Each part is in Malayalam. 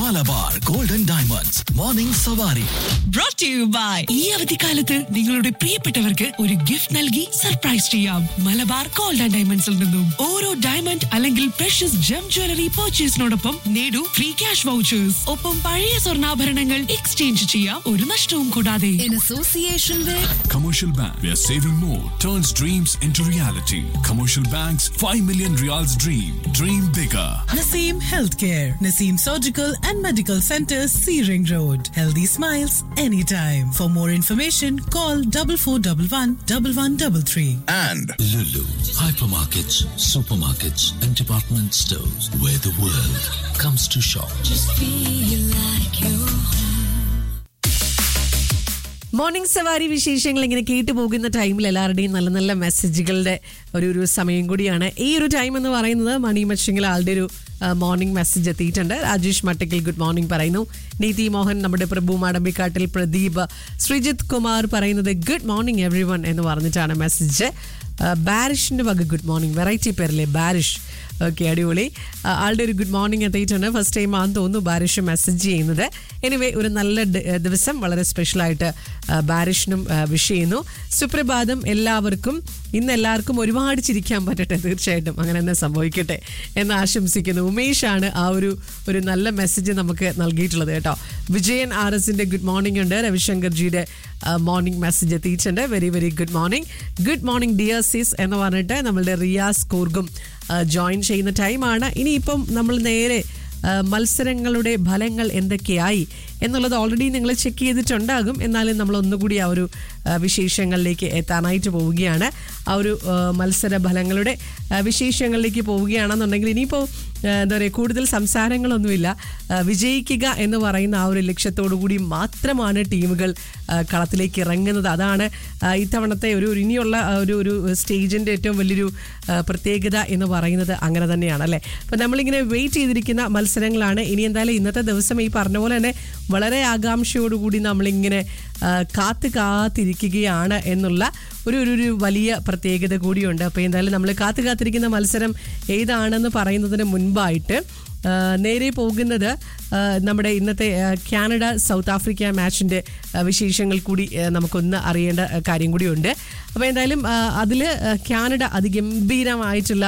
മലബാർ ഗോൾഡൻ ഡയമണ്ട്സ് മോർണിംഗ് സവാരി. Brought to you by ഈ അവധിക്കാലത്ത് നിങ്ങളുടെ പ്രിയപ്പെട്ടവർക്ക് ഒരു ഗിഫ്റ്റ് നൽകി സർപ്രൈസ് ചെയ്യാം. മലബാർ ഗോൾഡ് ആൻഡ് ഡയമണ്ട്സിൽ നിന്നും ഓരോ ഡയമണ്ട് അല്ലെങ്കിൽ പ്രഷ്യസ് ജം ജ്വല്ലറി പർച്ചേസിനോടൊപ്പം നേടൂ ഫ്രീ ക്യാഷ് വൗച്ചേഴ്സ്. ഒപ്പം പഴയ സ്വർണ്ണാഭരണങ്ങൾ എക്സ്ചേഞ്ച് ചെയ്യാം, ഒരു നഷ്ടവും കൂടാതെ. In association with Commercial Bank, where saving more turns dreams into reality. Commercial Bank's 5 million Riyals dream. Dream bigger. Naseem Healthcare, Naseem Surgical and Medical Center, C Ring Road. Healthy smiles anytime. For more information, call 4411 And Lulu, hypermarkets, supermarkets and department stores where the world comes to shop. Morning സവാരി വിശേഷങ്ങൾ ഇങ്ങനെ കേട്ടു പോകുന്ന ടൈമിൽ എല്ലാവരുടെയും നല്ല നല്ല മെസ്സേജുകളുടെ ഒരു സമയം കൂടിയാണ് ഈ ഒരു ടൈം എന്ന് പറയുന്നത്. മണി മച്ചിങ്ങിൽ ആളുടെ ഒരു മോർണിംഗ് മെസ്സേജ് എത്തിയിട്ടുണ്ട്. രാജേഷ് മട്ടക്കൽ ഗുഡ് മോർണിംഗ് പറയുന്നു. നീതി മോഹൻ, നമ്മുടെ പ്രഭു മാടമ്പിക്കാട്ടിൽ, പ്രദീപ്, ശ്രീജിത്ത് കുമാർ പറയുന്നത് ഗുഡ് മോർണിംഗ് എവ്രി വൺ എന്ന് പറഞ്ഞിട്ടാണ് മെസ്സേജ്. ബാരിഷിന്റെ വക ഗുഡ് മോർണിംഗ്, വെറൈറ്റി പേരല്ലേ ബാരിഷ്. ഓക്കെ, അടിപൊളി. ആളുടെ ഒരു ഗുഡ് മോർണിംഗ് എത്തിയിട്ടുണ്ട്. ഫസ്റ്റ് ടൈം ആണെന്ന് തോന്നുന്നു ബാരിഷ് മെസ്സേജ് ചെയ്യുന്നത്. എനിവേ, ഒരു നല്ല ദിവസം വളരെ സ്പെഷ്യലായിട്ട് ബാരിഷിനും വിഷ് ചെയ്യുന്നു. സുപ്രഭാതം എല്ലാവർക്കും. ഇന്ന് എല്ലാവർക്കും ഒരുപാട് ചിരിക്കാൻ പറ്റട്ടെ, തീർച്ചയായിട്ടും അങ്ങനെ തന്നെ സംഭവിക്കട്ടെ എന്ന് ആശംസിക്കുന്നു. ഉമേഷാണ് ആ ഒരു നല്ല മെസ്സേജ് നമുക്ക് നൽകിയിട്ടുള്ളത് കേട്ടോ. വിജയൻ ആർ എസിന്റെ ഗുഡ് മോർണിംഗ് ഉണ്ട്. രവിശങ്കർജിയുടെ മോർണിംഗ് മെസ്സേജ് എത്തിയിട്ടുണ്ട്. Very very good morning. Good morning dear സിസ് എന്ന് പറഞ്ഞിട്ട് നമ്മളുടെ റിയാസ് കൂർഗും ജോയിൻ ചെയ്യുന്ന ടൈമാണ്. ഇനിയിപ്പം നമ്മൾ നേരെ മത്സരങ്ങളുടെ ഫലങ്ങൾ എന്തൊക്കെയായി എന്നുള്ളത് ഓൾറെഡി നിങ്ങൾ ചെക്ക് ചെയ്തിട്ടുണ്ടാകും. എന്നാലും നമ്മൾ ഒന്നുകൂടി ആ ഒരു വിശേഷങ്ങളിലേക്ക് എത്താനായിട്ട് പോവുകയാണ്. ആ ഒരു മത്സര ഫലങ്ങളുടെ വിശേഷങ്ങളിലേക്ക് പോവുകയാണെന്നുണ്ടെങ്കിൽ ഇനിയിപ്പോൾ എന്താ പറയുക, കൂടുതൽ സംസാരങ്ങളൊന്നുമില്ല. വിജയിക്കുക എന്ന് പറയുന്ന ആ ഒരു ലക്ഷ്യത്തോടു കൂടി മാത്രമാണ് ടീമുകൾ കളത്തിലേക്ക് ഇറങ്ങുന്നത്. അതാണ് ഇത്തവണത്തെ ഇനിയുള്ള ഒരു സ്റ്റേജിൻ്റെ ഏറ്റവും വലിയൊരു പ്രത്യേകത എന്ന് പറയുന്നത്. അങ്ങനെ തന്നെയാണ് അല്ലേ. അപ്പം നമ്മളിങ്ങനെ വെയിറ്റ് ചെയ്തിരിക്കുന്ന മത്സരങ്ങളാണ്. ഇനി എന്തായാലും ഇന്നത്തെ ദിവസം ഈ പറഞ്ഞ പോലെ തന്നെ വളരെ ആകാംക്ഷയോടുകൂടി നമ്മളിങ്ങനെ കാത്തിരിക്കുകയാണ് എന്നുള്ള ഒരു വലിയ പ്രത്യേകത കൂടിയുണ്ട്. അപ്പോൾ എന്തായാലും നമ്മൾ കാത്തിരിക്കുന്ന മത്സരം ഏതാണെന്ന് പറയുന്നതിന് മുൻപായിട്ട് നേരെ പോകുന്നത് നമ്മുടെ ഇന്നത്തെ കാനഡ സൗത്ത് ആഫ്രിക്ക മാച്ചിൻ്റെ വിശേഷങ്ങൾ കൂടി നമുക്കൊന്ന് അറിയേണ്ട കാര്യം കൂടിയുണ്ട്. അപ്പോൾ എന്തായാലും അതിൽ കാനഡ അതിഗംഭീരമായിട്ടുള്ള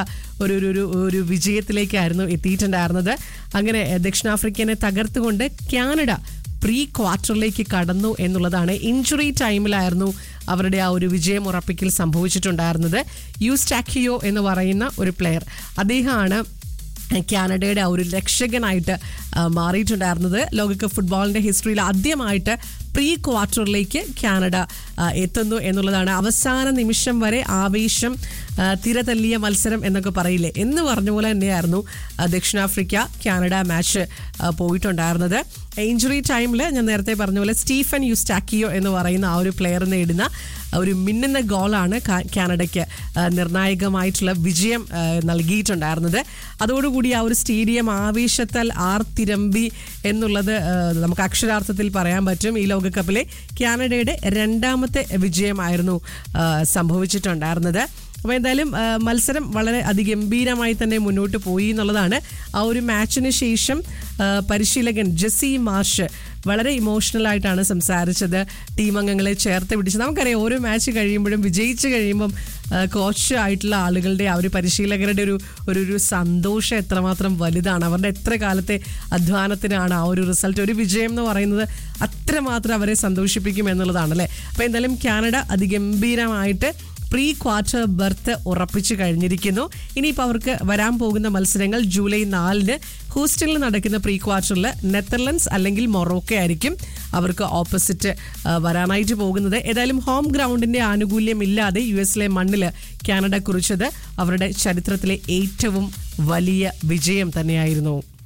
ഒരു വിജയത്തിലേക്കായിരുന്നു എത്തിയിട്ടുണ്ടായിരുന്നത്. അങ്ങനെ ദക്ഷിണാഫ്രിക്കനെ തകർത്തുകൊണ്ട് കാനഡ പ്രീ ക്വാർട്ടറിലേക്ക് കടന്നു എന്നുള്ളതാണ്. ഇഞ്ചുറി ടൈമിലായിരുന്നു അവരുടെ ആ ഒരു വിജയം ഉറപ്പിക്കൽ സംഭവിച്ചിട്ടുണ്ടായിരുന്നത്. യൂസ്റ്റാക്കിയോ എന്ന് പറയുന്ന ഒരു പ്ലെയർ, അദ്ദേഹമാണ് കാനഡയുടെ ആ ഒരു രക്ഷകനായിട്ട് മാറിയിട്ടുണ്ടായിരുന്നത്. ലോകകപ്പ് ഫുട്ബോളിൻ്റെ ഹിസ്റ്ററിയിൽ ആദ്യമായിട്ട് പ്രീ ക്വാർട്ടറിലേക്ക് കാനഡ എത്തുന്നു എന്നുള്ളതാണ്. അവസാന നിമിഷം വരെ ആവേശം തിരതല്ലിയ മത്സരം എന്നൊക്കെ പറയില്ലേ, എന്ന് പറഞ്ഞ പോലെ തന്നെയായിരുന്നു ദക്ഷിണാഫ്രിക്ക കാനഡ മാച്ച് പോയിട്ടുണ്ടായിരുന്നത്. ഇഞ്ചുറി ടൈമിൽ ഞാൻ നേരത്തെ പറഞ്ഞ പോലെ സ്റ്റീഫൻ യൂസ്റ്റാക്കിയോ എന്ന് പറയുന്ന ആ ഒരു പ്ലെയർ നേടുന്ന ഒരു മിന്നുന്ന ഗോളാണ് കാനഡയ്ക്ക് നിർണായകമായിട്ടുള്ള വിജയം നൽകിയിട്ടുണ്ടായിരുന്നത്. അതോടുകൂടി ആ ഒരു സ്റ്റേഡിയം ആവേശത്താൽ ആർത്തിരമ്പി എന്നുള്ളത് നമുക്ക് അക്ഷരാർത്ഥത്തിൽ പറയാൻ പറ്റും. ഈ ലോകകപ്പിലെ കാനഡയുടെ രണ്ടാമത്തെ വിജയമായിരുന്നു സംഭവിച്ചിട്ടുണ്ടായിരുന്നത്. അപ്പോൾ എന്തായാലും മത്സരം വളരെ അതിഗംഭീരമായി തന്നെ മുന്നോട്ട് പോയി എന്നുള്ളതാണ്. ആ ഒരു മാച്ചിന് ശേഷം പരിശീലകൻ ജെസ്സി മാർഷ് വളരെ ഇമോഷണലായിട്ടാണ് സംസാരിച്ചത്. ടീം അംഗങ്ങളെ ചേർത്ത് പിടിച്ച്, നമുക്കറിയാം ഓരോ മാച്ച് കഴിയുമ്പോഴും വിജയിച്ച് കഴിയുമ്പം കോച്ച് ആയിട്ടുള്ള ആളുകളുടെ ആ ഒരു പരിശീലകരുടെ ഒരു സന്തോഷം എത്രമാത്രം വലുതാണ്. അവരുടെ എത്ര കാലത്തെ അധ്വാനത്തിനാണ് ആ ഒരു റിസൾട്ട്, ഒരു വിജയം എന്ന് പറയുന്നത് അത്രമാത്രം അവരെ സന്തോഷിപ്പിക്കും എന്നുള്ളതാണ് അല്ലേ. അപ്പോൾ എന്തായാലും കാനഡ അതിഗംഭീരമായിട്ട് പ്രീ ക്വാർട്ടർ ബർത്ത് ഉറപ്പിച്ചു കഴിഞ്ഞിരിക്കുന്നു. ഇനിയിപ്പോൾ അവർക്ക് വരാൻ പോകുന്ന മത്സരങ്ങൾ ജൂലൈ 4 ഹൂസ്റ്റണിൽ നടക്കുന്ന പ്രീ ക്വാർട്ടറിൽ നെതർലൻഡ്സ് അല്ലെങ്കിൽ മൊറോക്കോ ആയിരിക്കും അവർക്ക് ഓപ്പോസിറ്റ് വരാനായിട്ട് പോകുന്നത്. ഏതായാലും ഹോം ഗ്രൗണ്ടിൻ്റെ ആനുകൂല്യം ഇല്ലാതെ US മണ്ണിൽ കാനഡ കുറിച്ചത് അവരുടെ ചരിത്രത്തിലെ ഏറ്റവും വലിയ വിജയം തന്നെയായിരുന്നു.